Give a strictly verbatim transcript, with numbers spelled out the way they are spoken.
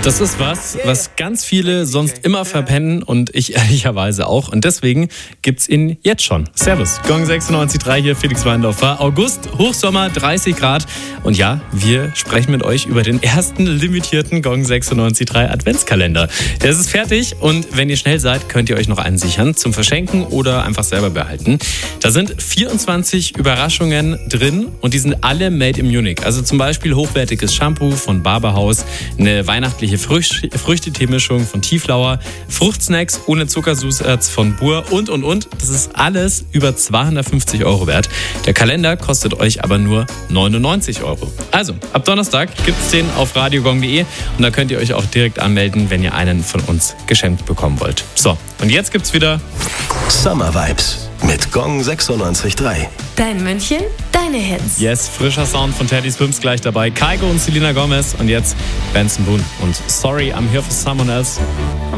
Das ist was, was ganz viele sonst immer verpennen und ich ehrlicherweise auch. Und deswegen gibt's ihn jetzt schon. Servus, Gong sechsundneunzig Komma drei hier, Felix Weindorfer. August, Hochsommer, dreißig Grad. Und ja, wir sprechen mit euch über den ersten limitierten Gong sechsundneunzig Komma drei Adventskalender. Der ist fertig und wenn ihr schnell seid, könnt ihr euch noch einen sichern zum Verschenken oder einfach selber behalten. Da sind vierundzwanzig Überraschungen drin und die sind alle made in Munich. Also zum Beispiel hochwertiges Shampoo von Barberhaus, eine weihnachtliche Früch- Früchteteemischung von Tieflauer, Fruchtsnacks ohne Zuckersatz von Bur und, und, und. Das ist alles über zweihundertfünfzig Euro wert. Der Kalender kostet euch aber nur neunundneunzig Euro. Also, ab Donnerstag gibt's den auf radiogong punkt de und da könnt ihr euch auch direkt anmelden, wenn ihr einen von uns geschenkt bekommen wollt. So, und jetzt gibt's wieder Summer Vibes mit Gong sechsundneunzig Komma drei. Dein München, deine Hits. Yes, frischer Sound von Teddy Swims gleich dabei. Kygo und Selena Gomez und jetzt Benson Boone und Sorry, I'm Here for Someone Else.